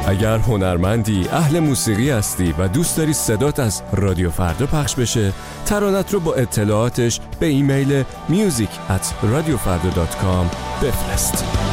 اگر هنرمندی، اهل موسیقی هستی و دوست داری صدات از رادیو فردا پخش بشه، ترانت رو با اطلاعاتش به ایمیل music@radiofarda.com بفرست.